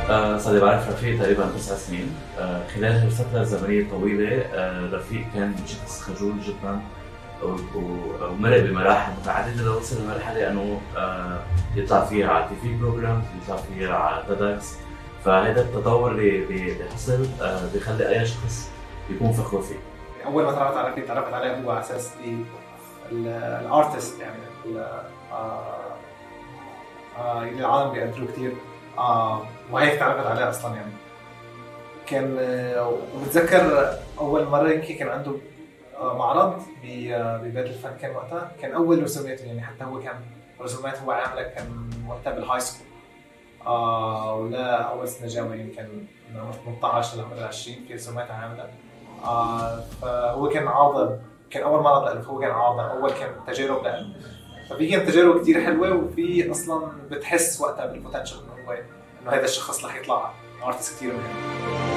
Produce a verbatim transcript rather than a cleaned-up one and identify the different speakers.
Speaker 1: آه صار بعرف رفيق تقريبا تسع سنين. آه خلال هالفترة الزمنية الطويلة آه رفيق كان شخص خجول جدا ومرق بمراحل متعددة لوصل لمرحلة أنه آه يطلع فيها على تي في بروجرام، يطلع فيها على تيدكس. فهذا التطور اللي حصل آه بيخلي أي شخص يكون فخور فيه.
Speaker 2: أول ما تعرفت على رفيق تعرفت عليه هو على أساس الارتست، يعني آه آه اللي العالم بيقدروا كتير، آه وهيك تعرفت عليه أصلاً. يعني كان آه وبتذكر أول مرة يمكن كان عنده آه معرض ببيت الفن، كان وقتها كان أول رسوماته، يعني حتى هو كان رسومات هو عامله كان وقتها بالهاي سكول، آه ولا أول سنة جامعة، يمكن من عمر ثمانية عشر لعمر عشرين في رسومات عامله. آه فهو كان عاضل، كان أول معرض له، هو كان عاضل، أول كان تجارب له. ففي كانت تجارب كتير حلوة، وفي أصلاً بتحس وقتها بالبوتنشل إنه هو إنه هذا الشخص رح يطلع ارتست كتير مهم.